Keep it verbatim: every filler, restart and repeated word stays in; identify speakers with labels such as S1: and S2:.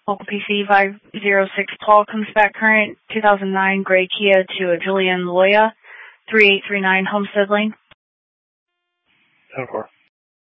S1: Local P C five zero six Paul comes back current, two thousand nine gray Kia to a Julian Loya, three eight three nine Homestead Lane.
S2: ten four.